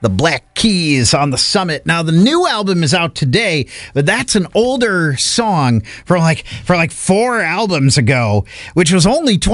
the Black Keys on the Summit. Now, the new album is out today, but that's an older song from like 4 albums ago, which was only